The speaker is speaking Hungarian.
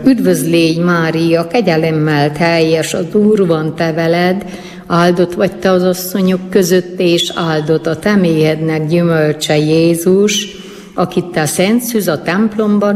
Üdvözlégy, Mária, kegyelemmel teljes, az Úr van te veled, áldott vagy te az asszonyok között, és áldott a te méhednek gyümölcse Jézus, akit te szent szűz a templomban